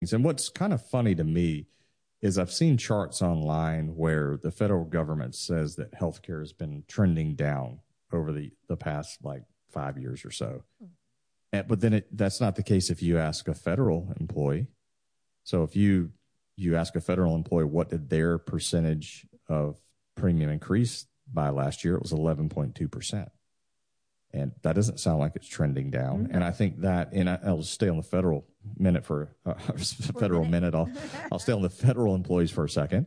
And what's kind of funny to me is I've seen charts online where the federal government says that healthcare has been trending down over the past like 5 years or so. But then that's not the case if you ask a federal employee. So if you ask a federal employee what did their percentage of premium increase by last year, it was 11.2%. And that doesn't sound like it's trending down. And I think that, and I'll stay on the federal minute for federal minute. I'll stay on the federal employees for a second.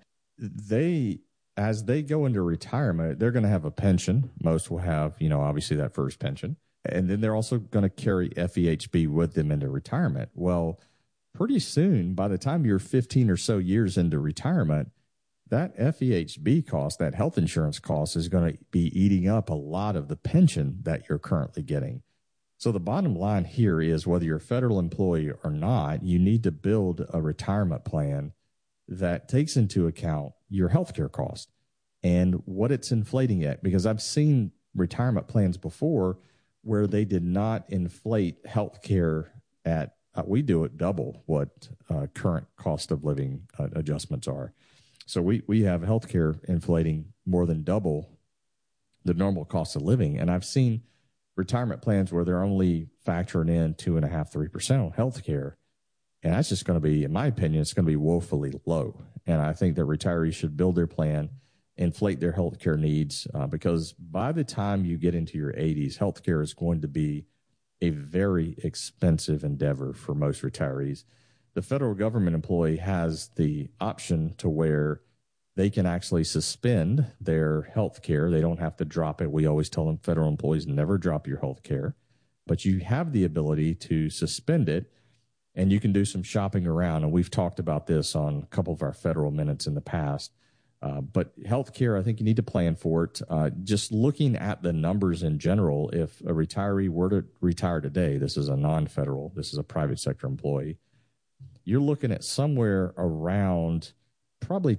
As they go into retirement, they're going to have a pension. Most will have, obviously that first pension. And then they're also going to carry FEHB with them into retirement. Well, pretty soon, by the time you're 15 or so years into retirement, that FEHB cost, that health insurance cost, is going to be eating up a lot of the pension that you're currently getting. So the bottom line here is whether you're a federal employee or not, you need to build a retirement plan that takes into account your healthcare cost and what it's inflating at. Because I've seen retirement plans before where they did not inflate healthcare at, we do it double what current cost of living adjustments are. So we have healthcare inflating more than double the normal cost of living. And I've seen retirement plans where they're only factoring in 2.5%, 3% on healthcare. And that's just going to be, in my opinion, it's going to be woefully low. And I think that retirees should build their plan, inflate their healthcare needs, because by the time you get into your 80s, healthcare is going to be a very expensive endeavor for most retirees. The federal government employee has the option to where they can actually suspend their health care. They don't have to drop it. We always tell them federal employees never drop your health care, but you have the ability to suspend it and you can do some shopping around. And we've talked about this on a couple of our federal minutes in the past. But healthcare, I think you need to plan for it. Just looking at the numbers in general, if a retiree were to retire today, this is a non-federal, this is a private sector employee, you're looking at somewhere around probably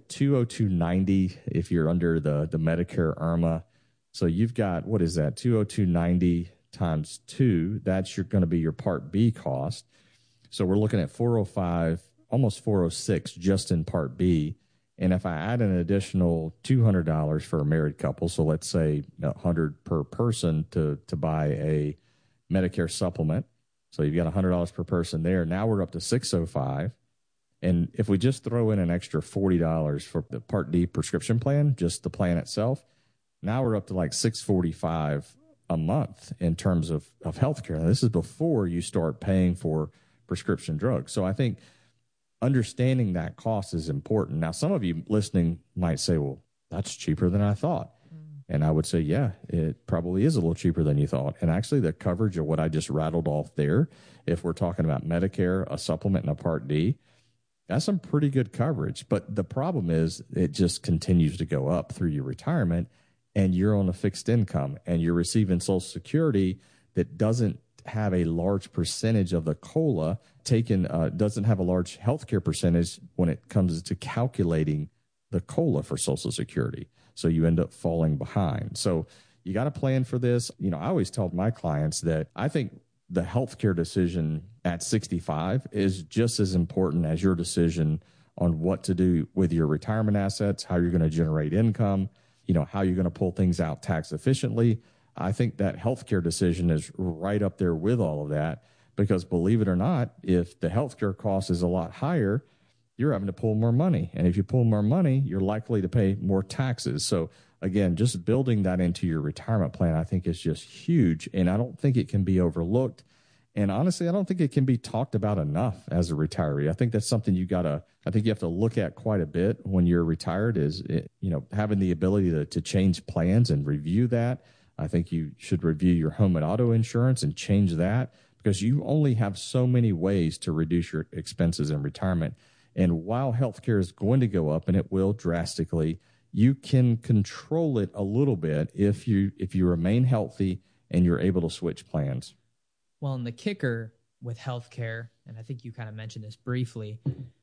202.90 if you're under the Medicare IRMAA. So you've got, what is that, 202.90 times 2, that's going to be your Part B cost. So we're looking at 405, almost 406 just in Part B. And if I add an additional $200 for a married couple, so let's say $100 per person to buy a Medicare supplement, so you've got $100 per person there. Now we're up to $605. And if we just throw in an extra $40 for the Part D prescription plan, just the plan itself, now we're up to like $645 a month in terms of healthcare. Now, this is before you start paying for prescription drugs. So I think understanding that cost is important. Now, some of you listening might say, well, that's cheaper than I thought. And I would say, yeah, it probably is a little cheaper than you thought. And actually the coverage of what I just rattled off there, if we're talking about Medicare, a supplement, and a Part D, that's some pretty good coverage. But the problem is it just continues to go up through your retirement, and you're on a fixed income and you're receiving Social Security that doesn't have a large percentage of the COLA taken, doesn't have a large healthcare percentage when it comes to calculating the COLA for Social Security. So you end up falling behind. So you got to plan for this. I always tell my clients that I think the healthcare decision at 65 is just as important as your decision on what to do with your retirement assets, how you're going to generate income, how you're going to pull things out tax efficiently. I think that healthcare decision is right up there with all of that, because believe it or not, if the healthcare cost is a lot higher, you're having to pull more money. And if you pull more money, you're likely to pay more taxes. So again, just building that into your retirement plan, I think is just huge. And I don't think it can be overlooked. And honestly, I don't think it can be talked about enough as a retiree. I think that's something you have to look at quite a bit when you're retired is, having the ability to change plans and review that. I think you should review your home and auto insurance and change that, because you only have so many ways to reduce your expenses in retirement. And while healthcare is going to go up, and it will drastically, you can control it a little bit if you remain healthy and you're able to switch plans. Well, and the kicker with healthcare, and I think you kind of mentioned this briefly,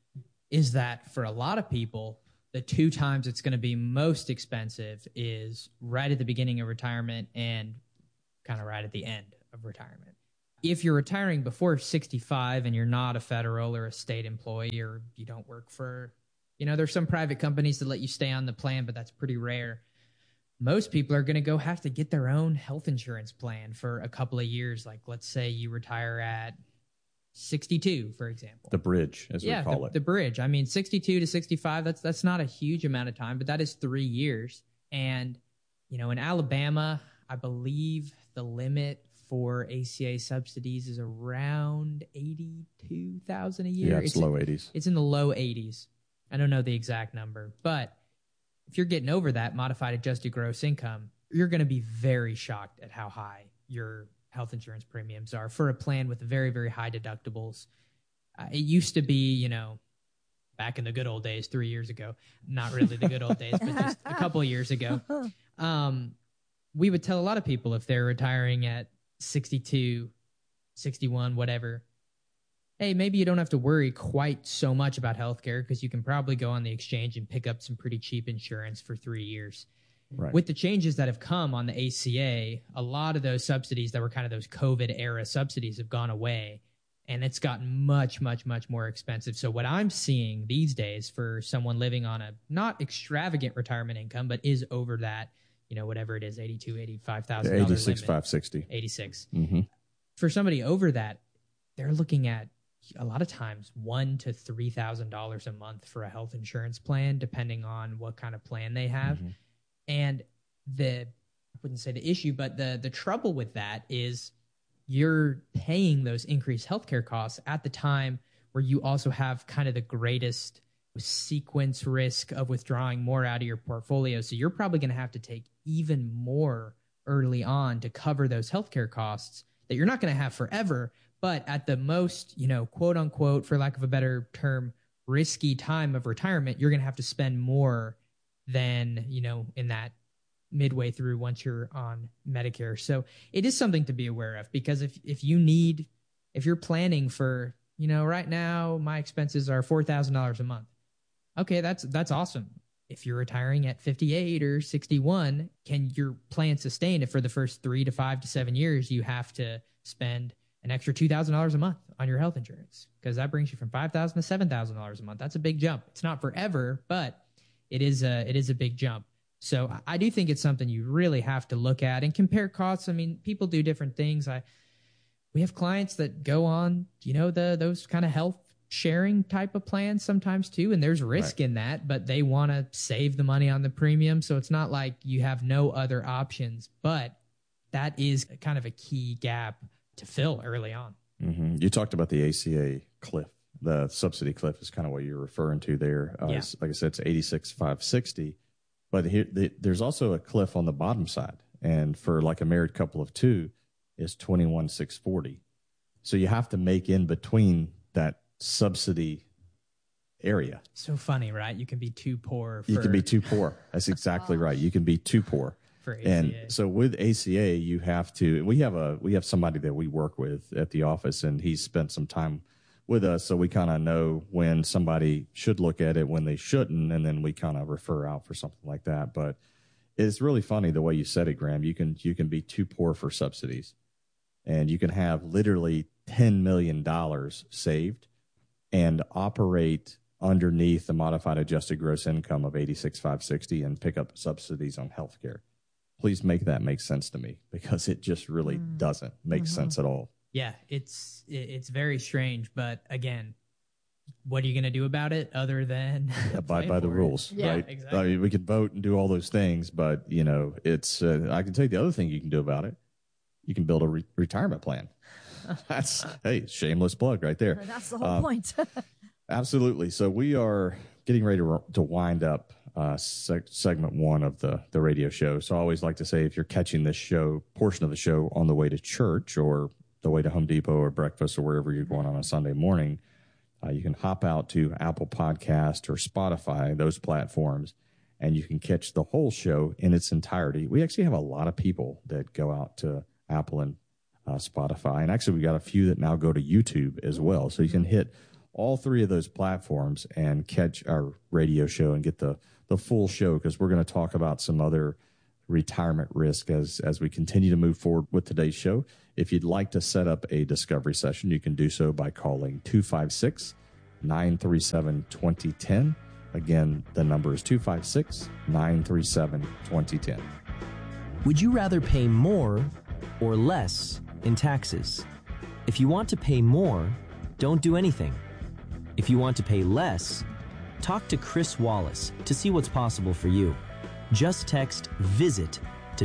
is that for a lot of people, the 2 times it's going to be most expensive is right at the beginning of retirement and kind of right at the end of retirement. if you're retiring before 65 and you're not a federal or a state employee, or you don't work for, there's some private companies that let you stay on the plan, but that's pretty rare. Most people are going to go have to get their own health insurance plan for a couple of years. Like, let's say you retire at 62, for example. The bridge, as we call it. The bridge. I mean, 62 to 65, that's not a huge amount of time, but that is 3 years. And, in Alabama, I believe the limit for ACA subsidies is around $82,000 a year. Yeah, it's low 80s. It's in the low 80s. I don't know the exact number, but if you're getting over that modified adjusted gross income, you're going to be very shocked at how high your health insurance premiums are for a plan with very, very high deductibles. It used to be, back in the good old days, 3 years ago, not really the good old days, but just a couple of years ago, we would tell a lot of people if they're retiring at 62, 61, whatever, hey, maybe you don't have to worry quite so much about healthcare because you can probably go on the exchange and pick up some pretty cheap insurance for 3 years. Right. With the changes that have come on the ACA, a lot of those subsidies that were kind of those COVID era subsidies have gone away, and it's gotten much, much, much more expensive. So what I'm seeing these days for someone living on a not extravagant retirement income, but is over that, whatever it is, $82,000, $85,000 $86,560. 86. Mm-hmm. For somebody over that, they're looking at a lot of times $1,000 to $3,000 a month for a health insurance plan, depending on what kind of plan they have. Mm-hmm. And I wouldn't say the issue, but the trouble with that is you're paying those increased healthcare costs at the time where you also have kind of the greatest sequence risk of withdrawing more out of your portfolio. So you're probably going to have to take even more early on to cover those healthcare costs that you're not going to have forever, but at the most, quote unquote, for lack of a better term, risky time of retirement, you're going to have to spend more than, in that midway through once you're on Medicare. So it is something to be aware of, because if you're planning for, right now my expenses are $4,000 a month. Okay, that's awesome. If you're retiring at 58 or 61, can your plan sustain if for the first 3 to 5 to 7 years you have to spend an extra $2,000 a month on your health insurance? Because that brings you from $5,000 to $7,000 a month. That's a big jump. It's not forever, but it is a big jump. So I do think it's something you really have to look at and compare costs. I mean, people do different things. We have clients that go on, those kind of health sharing type of plans sometimes too, and there's risk in that, but they want to save the money on the premium. So it's not like you have no other options, but that is kind of a key gap to fill early on. Mm-hmm. You talked about the ACA cliff. The subsidy cliff is kind of what you're referring to there. Like I said, it's 86,560, but there's also a cliff on the bottom side. And for like a married couple of two, is 21,640. So you have to make in between that subsidy area. So funny, right? You can be too poor. You can be too poor. That's exactly right. You can be too poor. For ACA. And so with ACA, you have to. We have somebody that we work with at the office, and he's spent some time with us, so we kind of know when somebody should look at it, when they shouldn't, and then we kind of refer out for something like that. But it's really funny the way you said it, Graham. You can be too poor for subsidies, and you can have literally $10 million saved and operate underneath the modified adjusted gross income of 86,560 and pick up subsidies on healthcare. Please make that make sense to me, because it just really doesn't make sense at all. Yeah, it's very strange, but again, what are you going to do about it other than abide by the rules, right? Exactly. I mean, we could vote and do all those things, but it's. I can tell you the other thing you can do about it. You can build a retirement plan. That's shameless plug right there. That's the whole point. Absolutely. So we are getting ready to wind up segment one of the radio show. So I always like to say, if you're catching this portion of the show on the way to church or the way to Home Depot or breakfast or wherever you're going on a Sunday morning, you can hop out to Apple Podcast or Spotify, those platforms, and you can catch the whole show in its entirety. We actually have a lot of people that go out to Apple and Spotify, and actually we got a few that now go to YouTube as well. So you can hit all three of those platforms and catch our radio show and get the full show, because we're going to talk about some other retirement risk as we continue to move forward with today's show. If you'd like to set up a discovery session, you can do so by calling 256-937-2010. Again, the number is 256-937-2010. Would you rather pay more or less in taxes? If you want to pay more, don't do anything. If you want to pay less, talk to Chris Wallace to see what's possible for you. Just text VISIT to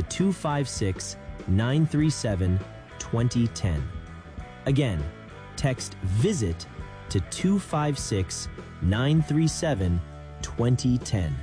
256-937-2010. Again, text VISIT to 256-937-2010.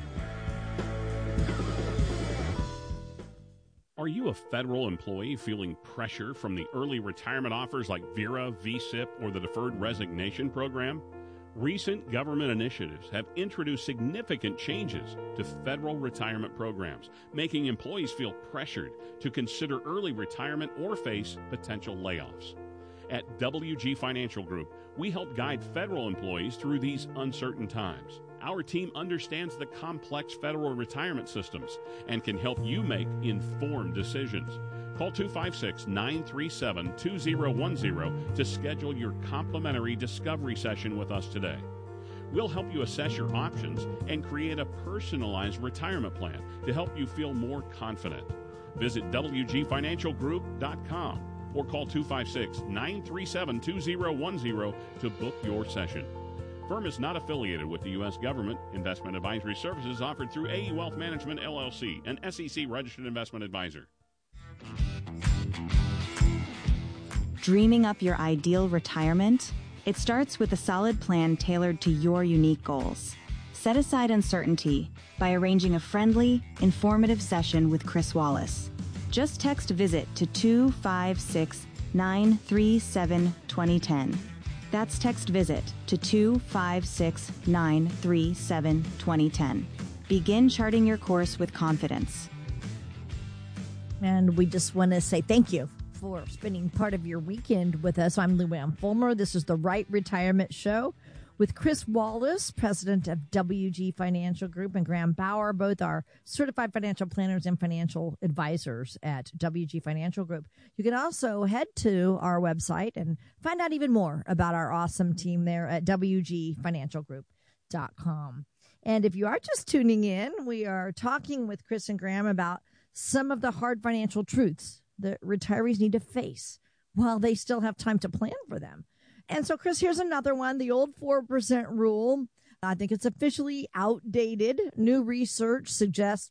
Are you a federal employee feeling pressure from the early retirement offers like VERA, VSIP, or the Deferred Resignation Program? Recent government initiatives have introduced significant changes to federal retirement programs, making employees feel pressured to consider early retirement or face potential layoffs. At WG Financial Group, we help guide federal employees through these uncertain times. Our team understands the complex federal retirement systems and can help you make informed decisions. Call 256-937-2010 to schedule your complimentary discovery session with us today. We'll help you assess your options and create a personalized retirement plan to help you feel more confident. Visit WGFinancialGroup.com or call 256-937-2010 to book your session. Firm is not affiliated with the U.S. government. Investment advisory services offered through AE Wealth Management, LLC, an SEC-registered investment advisor. Dreaming up your ideal retirement? It starts with a solid plan tailored to your unique goals. Set aside uncertainty by arranging a friendly, informative session with Chris Wallace. Just text VISIT to 256-937-2010. That's text VISIT to 256-937-2010. Begin charting your course with confidence. And we just want to say thank you for spending part of your weekend with us. I'm Lou Ann Fulmer. This is the Right Retirement Show with Chris Wallace, president of WG Financial Group, and Graham Bauer. Both are certified financial planners and financial advisors at WG Financial Group. You can also head to our website and find out even more about our awesome team there at WGFinancialGroup.com. And if you are just tuning in, we are talking with Chris and Graham about some of the hard financial truths that retirees need to face while they still have time to plan for them. And so, Chris, here's another one, the old 4% rule. I think it's officially outdated. New research suggests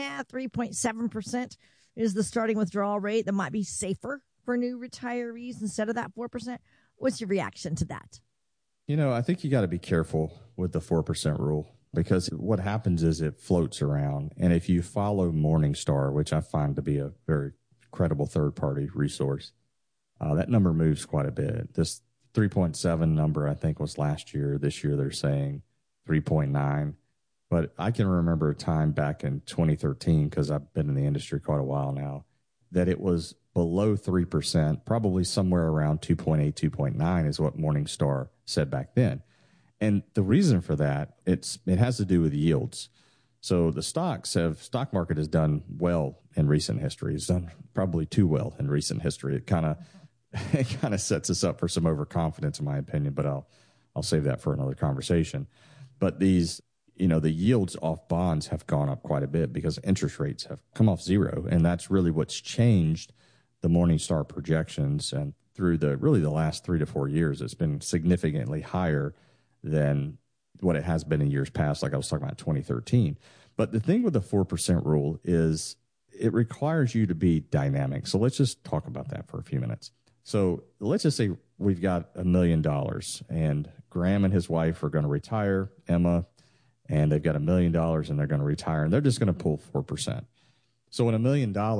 3.7% is the starting withdrawal rate that might be safer for new retirees instead of that 4%. What's your reaction to that? You know, I think you got to be careful with the 4% rule, because what happens is it floats around. And if you follow Morningstar, which I find to be a very credible third-party resource, that number moves quite a bit. This 3.7 number, I think, was last year. This year they're saying 3.9. But I can remember a time back in 2013, because I've been in the industry quite a while now, that it was below 3%, probably somewhere around 2.8, 2.9 is what Morningstar said back then. And the reason for that, it has to do with yields. So the stock market has done well in recent history. It's done probably too well in recent history. It kind of sets us up for some overconfidence, in my opinion, but I'll save that for another conversation. But these, the yields off bonds have gone up quite a bit because interest rates have come off zero. And that's really what's changed the Morningstar projections. And through the last 3 to 4 years, it's been significantly higher than what it has been in years past, like I was talking about 2013. But the thing with the 4% rule is it requires you to be dynamic. So let's just talk about that for a few minutes. So let's just say we've got $1 million and Graham and his wife are going to retire, Emma, and they've got $1 million and they're going to retire, and they're just going to pull 4%. So in $1 million, the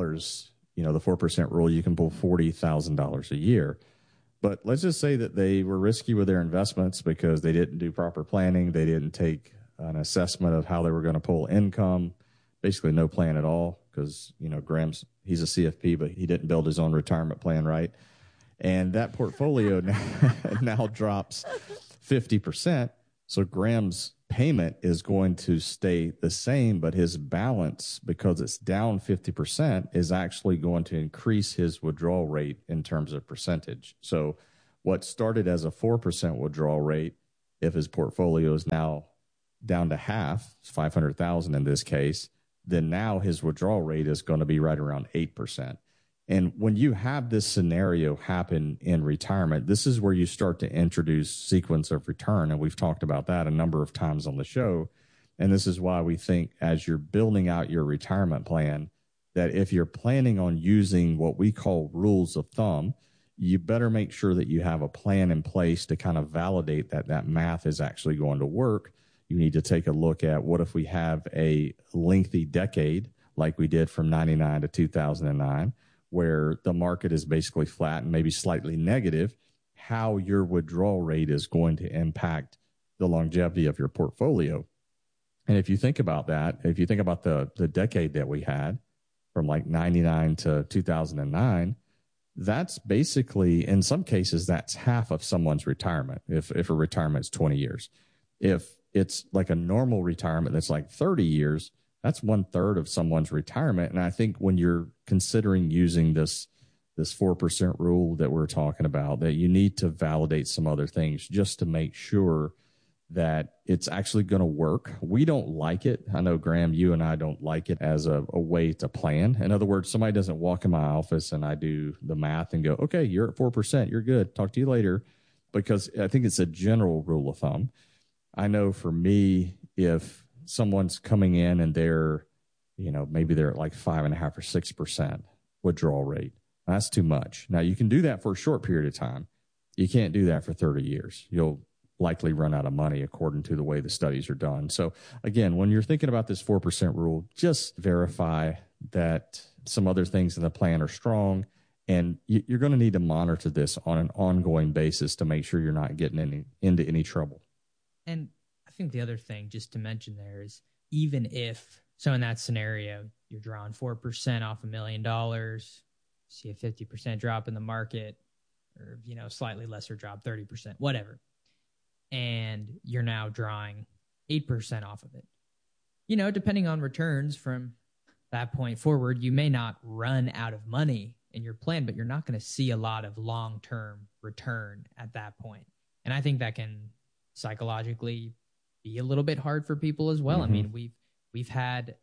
4% rule, you can pull $40,000 a year. But let's just say that they were risky with their investments because they didn't do proper planning. They didn't take an assessment of how they were going to pull income, basically no plan at all, because, he's a CFP, but he didn't build his own retirement plan right. And that portfolio now drops 50%. So Graham's payment is going to stay the same, but his balance, because it's down 50%, is actually going to increase his withdrawal rate in terms of percentage. So what started as a 4% withdrawal rate, if his portfolio is now down to half, 500,000 in this case, then now his withdrawal rate is going to be right around 8%. And when you have this scenario happen in retirement, this is where you start to introduce sequence of return. And we've talked about that a number of times on the show. And this is why we think as you're building out your retirement plan, that if you're planning on using what we call rules of thumb, you better make sure that you have a plan in place to kind of validate that that math is actually going to work. You need to take a look at what if we have a lengthy decade like we did from 99 to 2009, where the market is basically flat and maybe slightly negative, how your withdrawal rate is going to impact the longevity of your portfolio. And if you think about that, if you think about the decade that we had from like 99 to 2009, that's basically, in some cases, that's half of someone's retirement, if a retirement's 20 years. If it's like a normal retirement that's like 30 years, that's 1/3 of someone's retirement. And I think when you're considering using this 4% rule that we're talking about, that you need to validate some other things just to make sure that it's actually going to work. We don't like it. I know, Graham, you and I don't like it as a way to plan. In other words, somebody doesn't walk in my office and I do the math and go, okay, you're at 4%. You're good. Talk to you later. Because I think it's a general rule of thumb. I know for me, if someone's coming in and they're, maybe they're at like 5.5 or 6% withdrawal rate, that's too much. Now, you can do that for a short period of time. You can't do that for 30 years. You'll likely run out of money according to the way the studies are done. So again, when you're thinking about this 4% rule, just verify that some other things in the plan are strong, and you're going to need to monitor this on an ongoing basis to make sure you're not getting into any trouble. And I think the other thing just to mention there is, even if, so in that scenario, you're drawing 4% off $1 million, see a 50% drop in the market, or, slightly lesser drop, 30%, whatever, and you're now drawing 8% off of it. Depending on returns from that point forward, you may not run out of money in your plan, but you're not going to see a lot of long-term return at that point. And I think that can psychologically be a little bit hard for people as well. Mm-hmm. I mean, we've had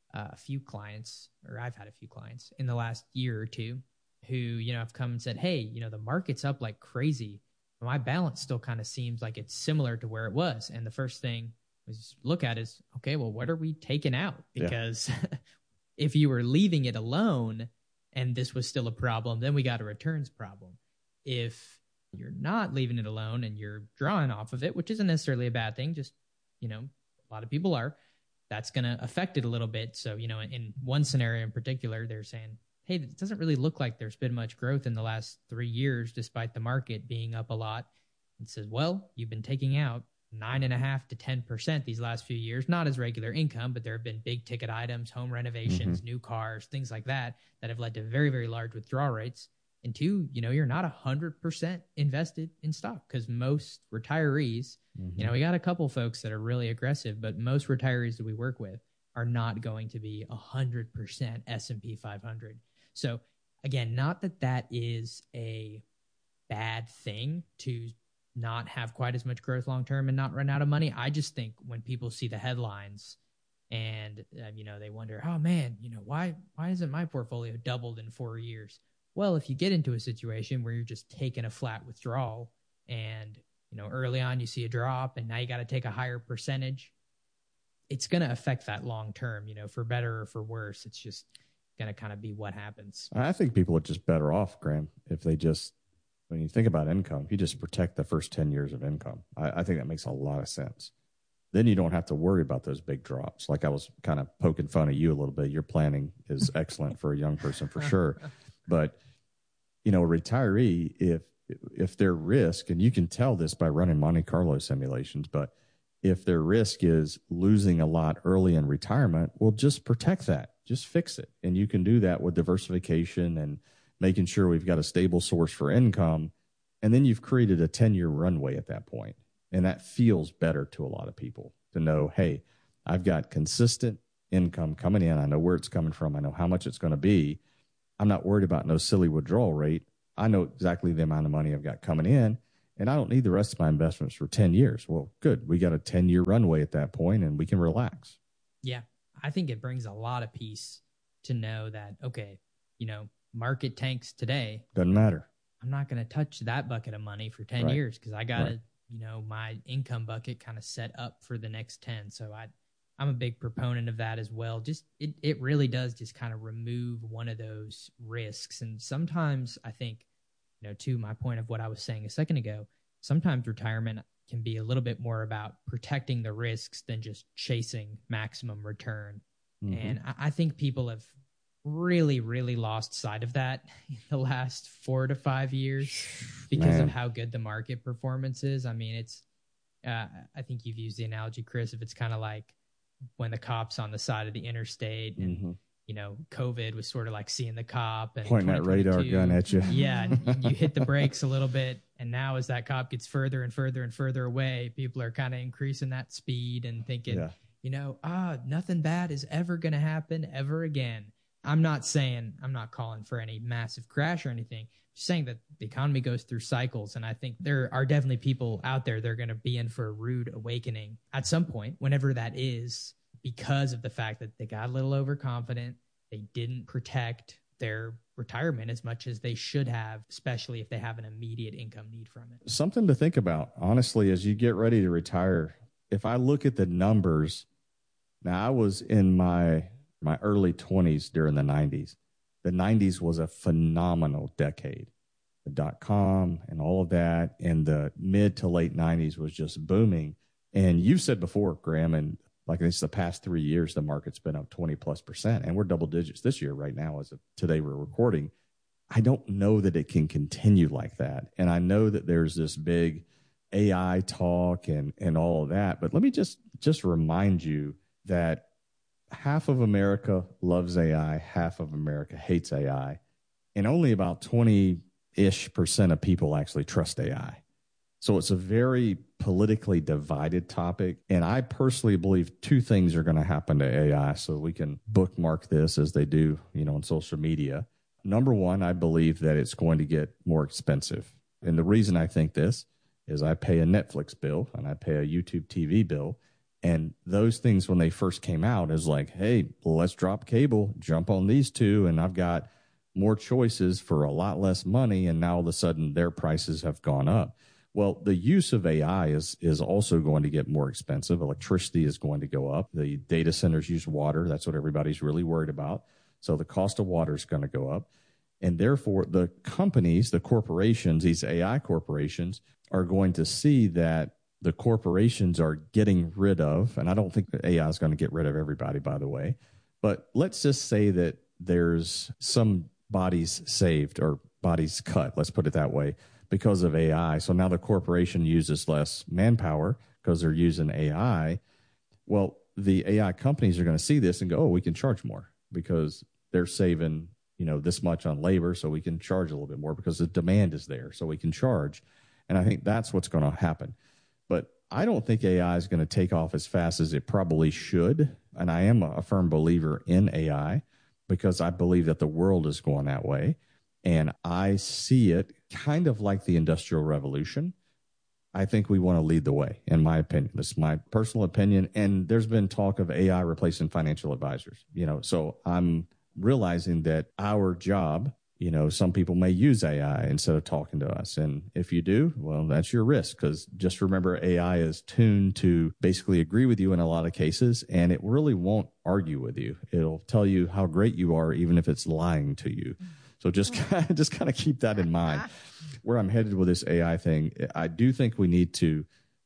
a few clients, or I've had a few clients in the last year or two who, have come and said, hey, the market's up like crazy. My balance still kind of seems like it's similar to where it was. And the first thing was look at is, okay, well, what are we taking out? Because if you were leaving it alone and this was still a problem, then we got a returns problem. If you're not leaving it alone and you're drawing off of it, which isn't necessarily a bad thing, just, a lot of people are, that's going to affect it a little bit. So, in one scenario in particular, they're saying, hey, it doesn't really look like there's been much growth in the last 3 years, despite the market being up a lot. It says, well, you've been taking out 9.5 to 10% these last few years, not as regular income, but there have been big ticket items, home renovations, new cars, things like that have led to very, very large withdrawal rates. And two, you're not 100% invested in stock, because most retirees, we got a couple folks that are really aggressive, but most retirees that we work with are not going to be 100% S&P 500. So again, not that is a bad thing to not have quite as much growth long-term and not run out of money. I just think when people see the headlines and, they wonder, oh man, why hasn't my portfolio doubled in 4 years? Well, if you get into a situation where you're just taking a flat withdrawal and, early on you see a drop and now you got to take a higher percentage, it's going to affect that long-term, for better or for worse. It's just going to kind of be what happens. I think people are just better off, Graham, if they just, when you think about income, if you just protect the first 10 years of income. I think that makes a lot of sense. Then you don't have to worry about those big drops. Like I was kind of poking fun at you a little bit. Your planning is excellent for a young person for sure. But, a retiree, if their risk, and you can tell this by running Monte Carlo simulations, but if their risk is losing a lot early in retirement, well, just protect that. Just fix it. And you can do that with diversification and making sure we've got a stable source for income. And then you've created a 10-year runway at that point. And that feels better to a lot of people to know, hey, I've got consistent income coming in. I know where it's coming from. I know how much it's going to be. I'm not worried about no silly withdrawal rate. I know exactly the amount of money I've got coming in, and I don't need the rest of my investments for 10 years. Well, good. We got a 10-year runway at that point, and we can relax. Yeah. I think it brings a lot of peace to know that, okay, market tanks today. Doesn't matter. I'm not going to touch that bucket of money for 10 years because I got my income bucket kind of set up for the next 10. So I'm a big proponent of that as well. Just it really does just kind of remove one of those risks. And sometimes I think, to my point of what I was saying a second ago, sometimes retirement can be a little bit more about protecting the risks than just chasing maximum return. Mm-hmm. And I think people have really, really lost sight of that in the last 4 to 5 years because of how good the market performance is. I mean, it's, I think you've used the analogy, Chris, if it's kind of like when the cop's on the side of the interstate and, COVID was sort of like seeing the cop and pointing that radar gun at you. Yeah. And you hit the brakes a little bit. And now as that cop gets further and further and further away, people are kind of increasing that speed and thinking, nothing bad is ever going to happen ever again. I'm not calling for any massive crash or anything. Just saying that the economy goes through cycles. And I think there are definitely people out there that are going to be in for a rude awakening at some point, whenever that is, because of the fact that they got a little overconfident. They didn't protect their retirement as much as they should have, especially if they have an immediate income need from it. Something to think about, honestly, as you get ready to retire. If I look at the numbers, now I was in my early 20s during the 90s. The 90s was a phenomenal decade. The .com and all of that, and the mid to late 90s was just booming. And you've said before, Graham, and like it's the past 3 years, the market's been up 20+%, and we're double digits this year right now as of today we're recording. I don't know that it can continue like that. And I know that there's this big AI talk and all of that, but let me just remind you that half of America loves AI, half of America hates AI, and only about 20-ish% of people actually trust AI. So it's a very politically divided topic. And I personally believe two things are going to happen to AI. So we can bookmark this as they do, on social media. Number one, I believe that it's going to get more expensive. And the reason I think this is I pay a Netflix bill and I pay a YouTube TV bill. And those things, when they first came out, is like, hey, let's drop cable, jump on these two. And I've got more choices for a lot less money. And now all of a sudden their prices have gone up. Well, the use of AI is also going to get more expensive. Electricity is going to go up. The data centers use water. That's what everybody's really worried about. So the cost of water is going to go up. And therefore, the companies, the corporations, these AI corporations are going to see that the corporations are getting rid of, and I don't think that AI is going to get rid of everybody, by the way, but let's just say that there's some bodies saved or bodies cut, let's put it that way, because of AI. So now the corporation uses less manpower because they're using AI. Well, the AI companies are going to see this and go, oh, we can charge more because they're saving, this much on labor. So we can charge a little bit more because the demand is there. So we can charge. And I think that's what's going to happen. But I don't think AI is going to take off as fast as it probably should. And I am a firm believer in AI because I believe that the world is going that way. And I see it kind of like the Industrial Revolution. I think we want to lead the way, in my opinion. This is my personal opinion. And there's been talk of AI replacing financial advisors. So I'm realizing that our job, some people may use AI instead of talking to us. And if you do, well, that's your risk, because just remember, AI is tuned to basically agree with you in a lot of cases, and it really won't argue with you. It'll tell you how great you are, even if it's lying to you. So just kind of keep that in mind. Where I'm headed with this AI thing, I think we need to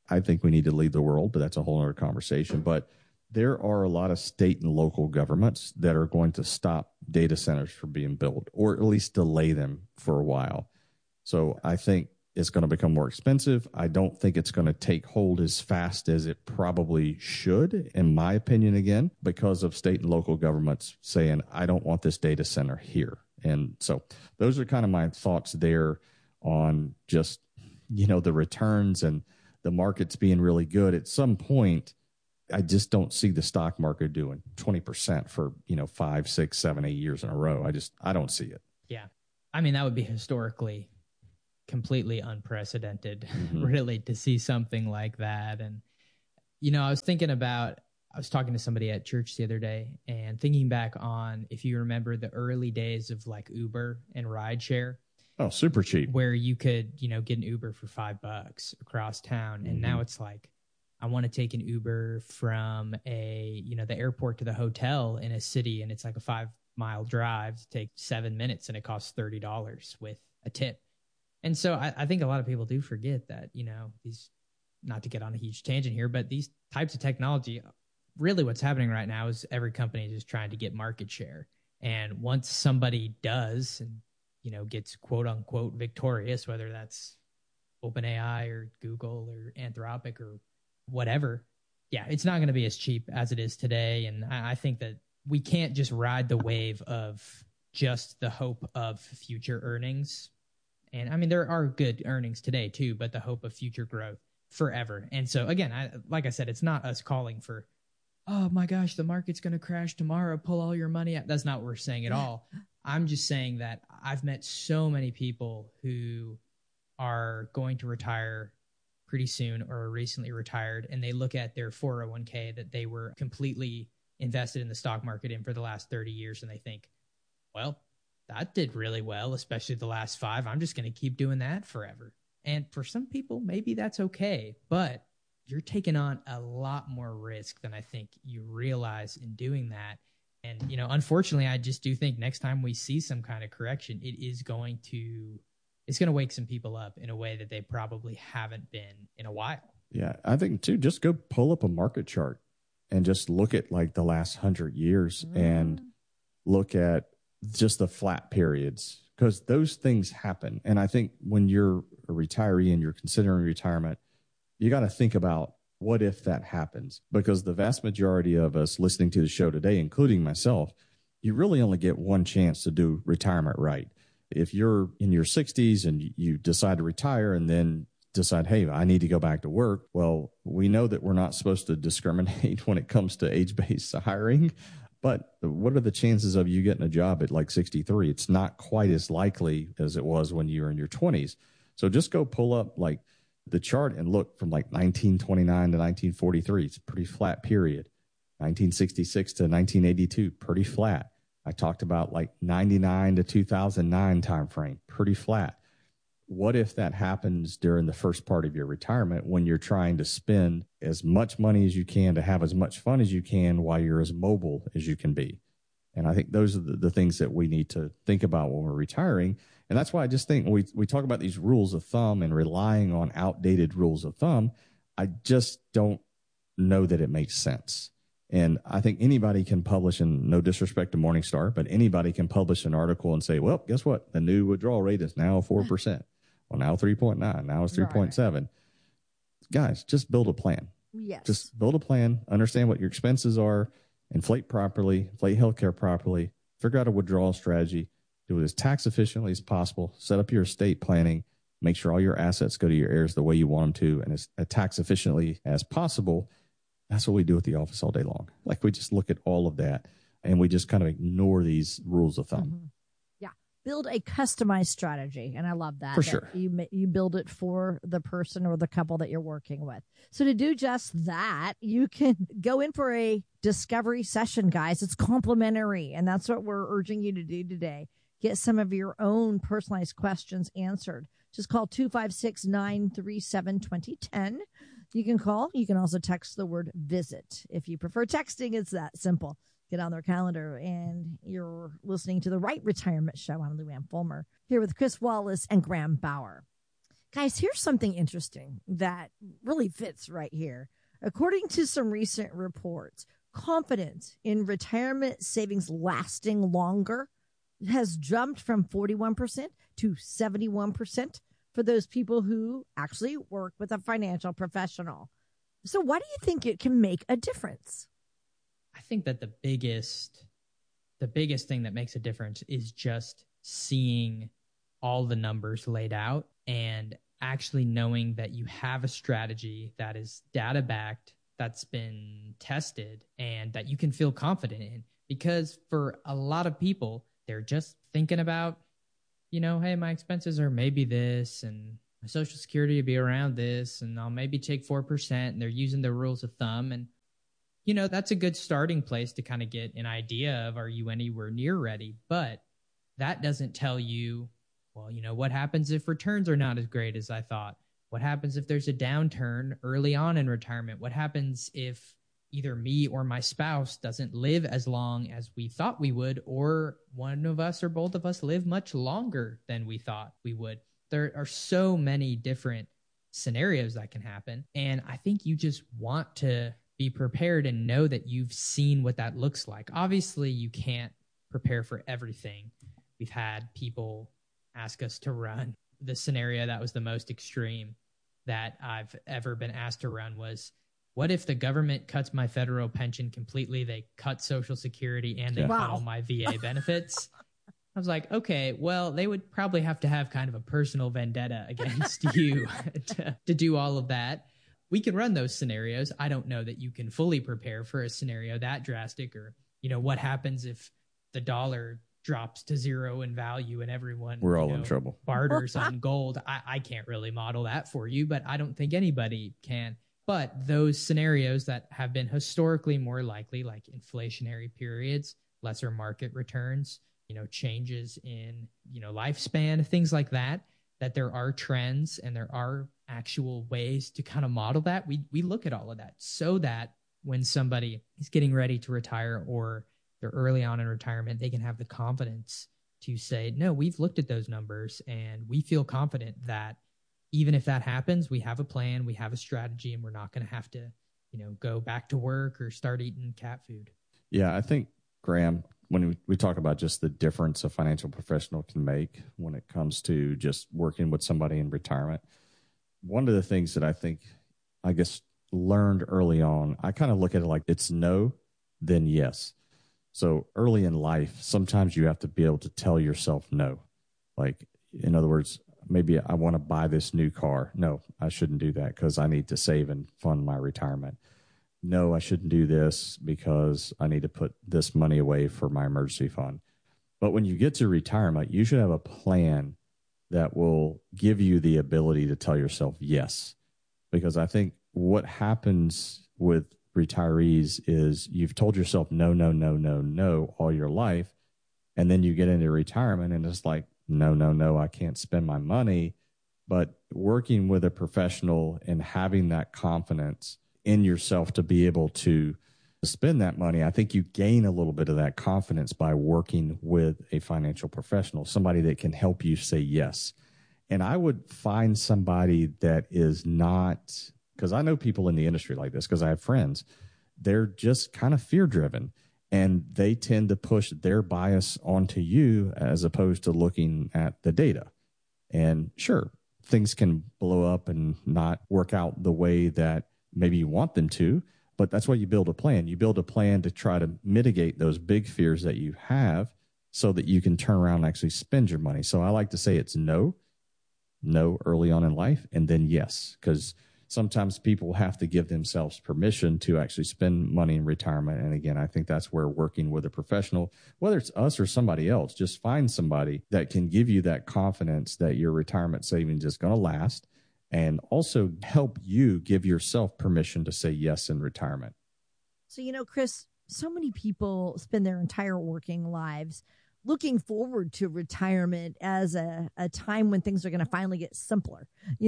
lead the world, but that's a whole other conversation. But there are a lot of state and local governments that are going to stop data centers from being built, or at least delay them for a while. So I think it's going to become more expensive. I don't think it's going to take hold as fast as it probably should, in my opinion, again, because of state and local governments saying, I don't want this data center here. And so those are kind of my thoughts there on just, the returns and the market's being really good. At some point, I just don't see the stock market doing 20% for, 5, 6, 7, 8 years in a row. I don't see it. Yeah. I mean, that would be historically completely unprecedented, really, to see something like that. And, I was talking to somebody at church the other day and thinking back on, if you remember the early days of like Uber and rideshare. Oh, super cheap. Where you could, get an Uber for $5 across town. And now it's like, I want to take an Uber from the airport to the hotel in a city, and it's like a 5-mile drive to take 7 minutes, and it costs $30 with a tip. And so I think a lot of people do forget that, these, not to get on a huge tangent here, but these types of technology, really what's happening right now is every company is just trying to get market share. And once somebody does and, gets quote unquote victorious, whether that's OpenAI or Google or Anthropic or whatever, yeah, it's not going to be as cheap as it is today. And I think that we can't just ride the wave of just the hope of future earnings. And I mean, there are good earnings today too, but the hope of future growth forever. And so again, like I said, it's not us calling for, oh my gosh, the market's going to crash tomorrow, pull all your money out. That's not what we're saying at all. I'm just saying that I've met so many people who are going to retire pretty soon or recently retired, and they look at their 401k that they were completely invested in the stock market in for the last 30 years, and they think, well, that did really well, especially the last 5. I'm just going to keep doing that forever. And for some people, maybe that's okay, but you're taking on a lot more risk than I think you realize in doing that. And, unfortunately, I just do think next time we see some kind of correction, it's going to wake some people up in a way that they probably haven't been in a while. Yeah, I think too, just go pull up a market chart and just look at like the last 100 years and look at just the flat periods, because those things happen. And I think when you're a retiree and you're considering retirement, you got to think about, what if that happens? Because the vast majority of us listening to the show today, including myself, you really only get one chance to do retirement right. If you're in your 60s and you decide to retire and then decide, hey, I need to go back to work, well, we know that we're not supposed to discriminate when it comes to age-based hiring. But what are the chances of you getting a job at like 63? It's not quite as likely as it was when you were in your 20s. So just go pull up like the chart and look from like 1929 to 1943. It's a pretty flat period. 1966 to 1982, pretty flat. I talked about like 99 to 2009 timeframe, pretty flat. What if that happens during the first part of your retirement when you're trying to spend as much money as you can to have as much fun as you can while you're as mobile as you can be? And I think those are the things that we need to think about when we're retiring. And that's why I just think we talk about these rules of thumb and relying on outdated rules of thumb. I just don't know that it makes sense. And I think anybody can publish, and no disrespect to Morningstar, but anybody can publish an article and say, well, guess what? The new withdrawal rate is now 4%. Well, now 3.9. Now it's 3.7. Right. Guys, just build a plan. Yes. Just build a plan, understand what your expenses are, inflate properly, inflate healthcare properly, figure out a withdrawal strategy, do it as tax efficiently as possible, set up your estate planning, make sure all your assets go to your heirs the way you want them to, and as tax efficiently as possible. That's what we do at the office all day long. Like, we just look at all of that and we just kind of ignore these rules of thumb. Mm-hmm. Yeah. Build a customized strategy. And I love that. For sure. You build it for the person or the couple that you're working with. So to do just that, you can go in for a discovery session, guys. It's complimentary. And that's what we're urging you to do today. Get some of your own personalized questions answered. Just call 256-937-2010. You can call. You can also text the word visit. If you prefer texting, it's that simple. Get on their calendar, and you're listening to the Right Retirement Show. I'm Lou Ann Fulmer, here with Chris Wallace and Graham Bauer. Guys, here's something interesting that really fits right here. According to some recent reports, confidence in retirement savings lasting longer has jumped from 41% to 71%. For those people who actually work with a financial professional. So why do you think it can make a difference? I think that the biggest thing that makes a difference is just seeing all the numbers laid out. And actually knowing that you have a strategy that is data backed, that's been tested, and that you can feel confident in. Because for a lot of people, they're just thinking about, hey, my expenses are maybe this, and my Social Security will be around this, and I'll maybe take 4%, and they're using the rules of thumb. And, that's a good starting place to kind of get an idea of, are you anywhere near ready? But that doesn't tell you, well, what happens if returns are not as great as I thought? What happens if there's a downturn early on in retirement? What happens if either me or my spouse doesn't live as long as we thought we would, or one of us or both of us live much longer than we thought we would? There are so many different scenarios that can happen. And I think you just want to be prepared and know that you've seen what that looks like. Obviously, you can't prepare for everything. We've had people ask us to run. The scenario that was the most extreme that I've ever been asked to run was, what if the government cuts my federal pension completely? They cut Social Security and they cut all my VA benefits. I was like, okay, well, they would probably have to have kind of a personal vendetta against you to do all of that. We can run those scenarios. I don't know that you can fully prepare for a scenario that drastic, or, what happens if the dollar drops to zero in value and everyone we're all in trouble barters on gold. I can't really model that for you, but I don't think anybody can. But those scenarios that have been historically more likely, like inflationary periods, lesser market returns, changes in, lifespan, things like that, that there are trends and there are actual ways to kind of model that. We look at all of that so that when somebody is getting ready to retire or they're early on in retirement, they can have the confidence to say, no, we've looked at those numbers and we feel confident that even if that happens, we have a plan, we have a strategy, and we're not going to have to, go back to work or start eating cat food. Yeah, I think, Graham, when we talk about just the difference a financial professional can make when it comes to just working with somebody in retirement, one of the things that I guess, learned early on, I kind of look at it like it's no, then yes. So early in life, sometimes you have to be able to tell yourself no. Like, in other words, maybe I want to buy this new car. No, I shouldn't do that because I need to save and fund my retirement. No, I shouldn't do this because I need to put this money away for my emergency fund. But when you get to retirement, you should have a plan that will give you the ability to tell yourself yes. Because I think what happens with retirees is you've told yourself no, no, no, no, no all your life. And then you get into retirement and it's like, no, I can't spend my money. But working with a professional and having that confidence in yourself to be able to spend that money, I think you gain a little bit of that confidence by working with a financial professional, somebody that can help you say yes. And I would find somebody that is not, because I know people in the industry like this, because I have friends, they're just kind of fear-driven. And they tend to push their bias onto you as opposed to looking at the data. And sure, things can blow up and not work out the way that maybe you want them to, but that's why you build a plan. You build a plan to try to mitigate those big fears that you have so that you can turn around and actually spend your money. So I like to say it's no early on in life, and then yes, because sometimes people have to give themselves permission to actually spend money in retirement. And again, I think that's where working with a professional, whether it's us or somebody else, just find somebody that can give you that confidence that your retirement savings is going to last, and also help you give yourself permission to say yes in retirement. So, Chris, so many people spend their entire working lives looking forward to retirement as a time when things are going to finally get simpler,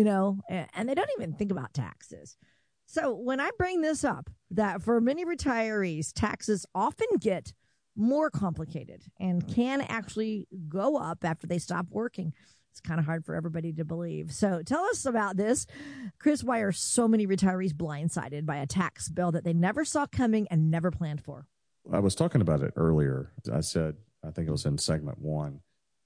and they don't even think about taxes. So when I bring this up, that for many retirees, taxes often get more complicated and can actually go up after they stop working. It's kind of hard for everybody to believe. So tell us about this. Chris, why are so many retirees blindsided by a tax bill that they never saw coming and never planned for? I was talking about it earlier. I think it was in segment 1,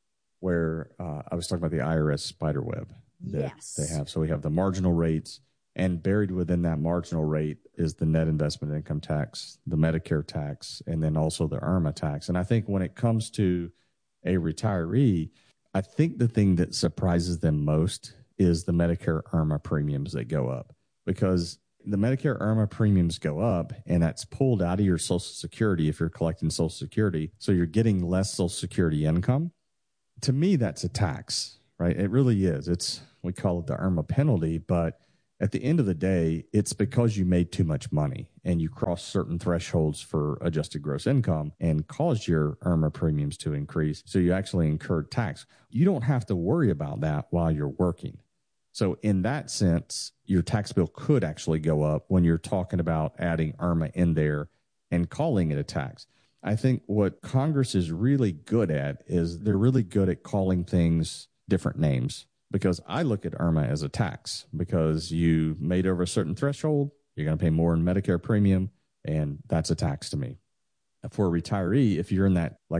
where I was talking about the IRS spider web that they have. So we have the marginal rates, and buried within that marginal rate is the net investment income tax, the Medicare tax, and then also the IRMA tax. And I think when it comes to a retiree, I think the thing that surprises them most is the Medicare IRMA premiums that go up, because the Medicare IRMA premiums go up, and that's pulled out of your Social Security if you're collecting Social Security. So you're getting less Social Security income. To me, that's a tax, right? It really is. We call it the IRMA penalty, but at the end of the day, it's because you made too much money and you crossed certain thresholds for adjusted gross income and caused your IRMA premiums to increase. So you actually incurred tax. You don't have to worry about that while you're working. So in that sense, your tax bill could actually go up when you're talking about adding IRMA in there and calling it a tax. I think what Congress is really good at is they're really good at calling things different names. Because I look at IRMA as a tax, because you made over a certain threshold, you're going to pay more in Medicare premium, and that's a tax to me. For a retiree, if you're in that low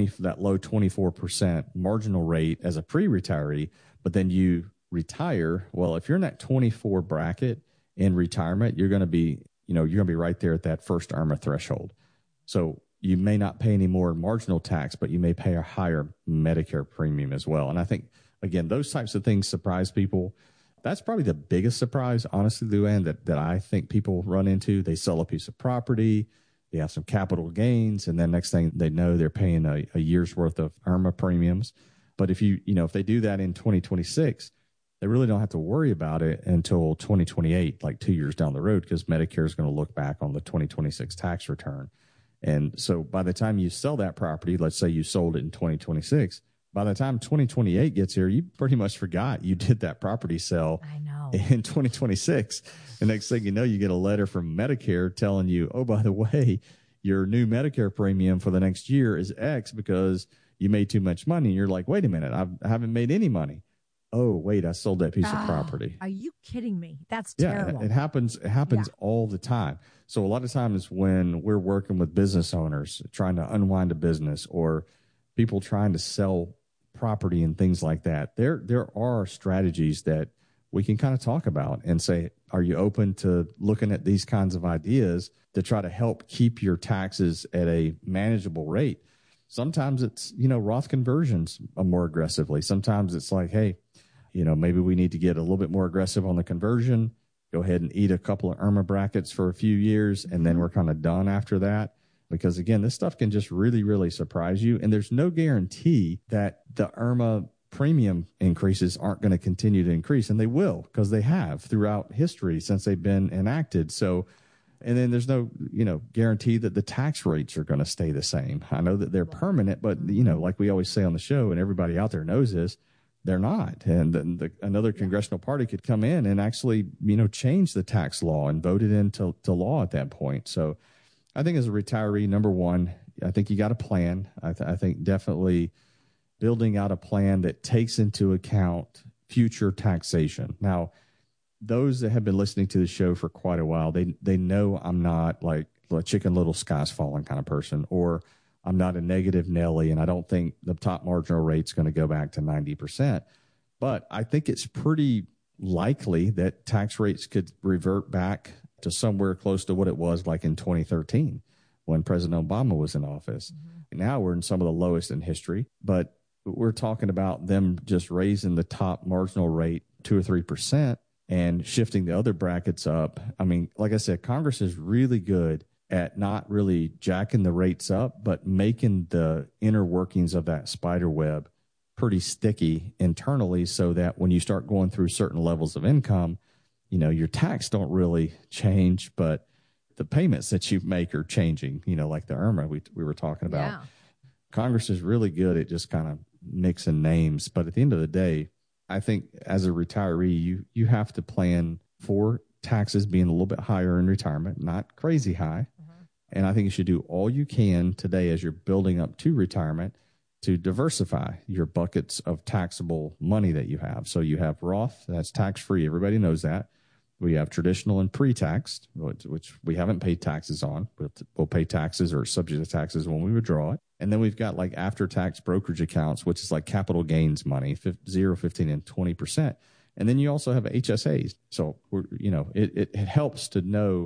24% marginal rate as a pre-retiree, but then you retire, well, if you're in that 24 bracket in retirement, you're going to be right there at that first IRMA threshold. So you may not pay any more marginal tax, but you may pay a higher Medicare premium as well. And I think, again, those types of things surprise people. That's probably the biggest surprise, honestly, Luann, that I think people run into. They sell a piece of property, they have some capital gains, and then next thing they know, they're paying a year's worth of IRMA premiums. But if if they do that in 2026, they really don't have to worry about it until 2028, like 2 years down the road, because Medicare is going to look back on the 2026 tax return. And so by the time you sell that property, let's say you sold it in 2026, by the time 2028 gets here, you pretty much forgot you did that property sale in 2026. The next thing you know, you get a letter from Medicare telling you, oh, by the way, your new Medicare premium for the next year is X because you made too much money. And you're like, wait a minute, I haven't made any money. Oh, wait, I sold that piece of property. Are you kidding me? That's terrible. Yeah, it happens all the time. So a lot of times when we're working with business owners trying to unwind a business, or people trying to sell property and things like that, there are strategies that we can kind of talk about and say, are you open to looking at these kinds of ideas to try to help keep your taxes at a manageable rate? Sometimes it's, Roth conversions more aggressively. Sometimes it's like, hey, maybe we need to get a little bit more aggressive on the conversion, go ahead and eat a couple of IRMA brackets for a few years, and then we're kind of done after that. Because, again, this stuff can just really, really surprise you. And there's no guarantee that the IRMA premium increases aren't going to continue to increase. And they will, because they have throughout history since they've been enacted. So, and then there's no, guarantee that the tax rates are going to stay the same. I know that they're permanent, but, like we always say on the show, and everybody out there knows this, they're not. And then another congressional party could come in and actually, change the tax law and vote it into law at that point. So I think as a retiree, number one, I think you got a plan. I think definitely building out a plan that takes into account future taxation. Now, those that have been listening to the show for quite a while, they know I'm not like a Chicken Little sky's falling kind of person, or I'm not a negative Nelly, and I don't think the top marginal rate's going to go back to 90%. But I think it's pretty likely that tax rates could revert back to somewhere close to what it was like in 2013 when President Obama was in office. Mm-hmm. Now we're in some of the lowest in history, but we're talking about them just raising the top marginal rate 2 or 3% and shifting the other brackets up. I mean, like I said, Congress is really good at not really jacking the rates up, but making the inner workings of that spider web pretty sticky internally, so that when you start going through certain levels of income, your tax don't really change, but the payments that you make are changing, like the IRMA we were talking about. Yeah. Congress is really good at just kind of mixing names. But at the end of the day, I think as a retiree, you have to plan for taxes being a little bit higher in retirement, not crazy high. Mm-hmm. And I think you should do all you can today as you're building up to retirement to diversify your buckets of taxable money that you have. So you have Roth, that's tax-free. Everybody knows that. We have traditional and pre-taxed, which we haven't paid taxes on. We'll pay taxes or subject to taxes when we withdraw it. And then we've got like after-tax brokerage accounts, which is like capital gains money, 0, 15, and 20%. And then you also have HSAs. So it helps to know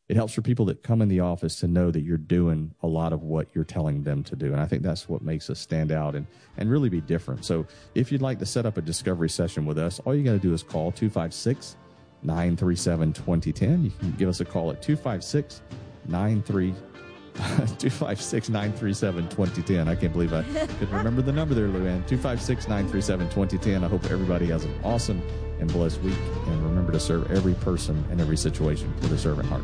it helps for people that come in the office to know that you're doing a lot of what you're telling them to do. And I think that's what makes us stand out and really be different. So if you'd like to set up a discovery session with us, all you got to do is call 256-937-2010. You can give us a call at 256-937-2010. I can't believe I could remember the number there, Luann. 256-937-2010. I hope everybody has an awesome and blessed week. And remember to serve every person in every situation with a servant heart.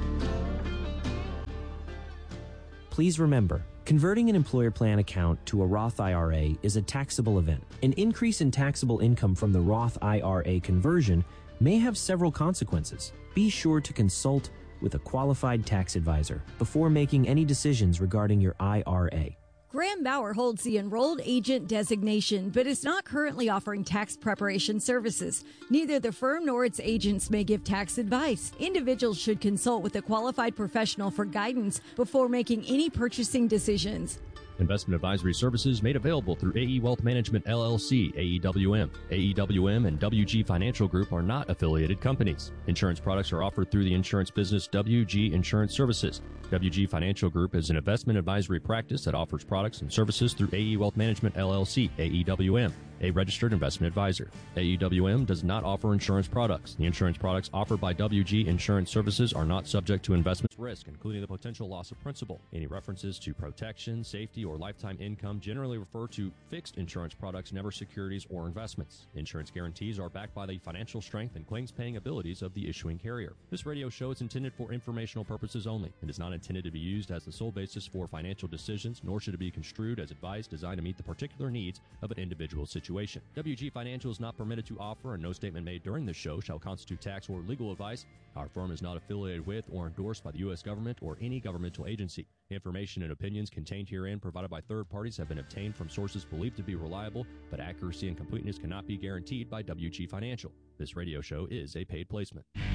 Please remember, converting an employer plan account to a Roth IRA is a taxable event. An increase in taxable income from the Roth IRA conversion may have several consequences. Be sure to consult with a qualified tax advisor before making any decisions regarding your IRA. Graham Bauer holds the enrolled agent designation, but is not currently offering tax preparation services. Neither the firm nor its agents may give tax advice. Individuals should consult with a qualified professional for guidance before making any purchasing decisions. Investment advisory services made available through AE Wealth Management, LLC, AEWM. AEWM and WG Financial Group are not affiliated companies. Insurance products are offered through the insurance business WG Insurance Services. WG Financial Group is an investment advisory practice that offers products and services through AE Wealth Management, LLC, AEWM, a registered investment advisor. AEWM does not offer insurance products. The insurance products offered by WG Insurance Services are not subject to investment risk, including the potential loss of principal. Any references to protection, safety, or lifetime income generally refer to fixed insurance products, never securities or investments. Insurance guarantees are backed by the financial strength and claims-paying abilities of the issuing carrier. This radio show is intended for informational purposes only and is not intended to be used as the sole basis for financial decisions, nor should it be construed as advice designed to meet the particular needs of an individual situation. WG Financial is not permitted to offer, and no statement made during this show shall constitute tax or legal advice. Our firm is not affiliated with or endorsed by the U.S. government or any governmental agency. Information and opinions contained herein provided by third parties have been obtained from sources believed to be reliable, but accuracy and completeness cannot be guaranteed by WG Financial. This radio show is a paid placement.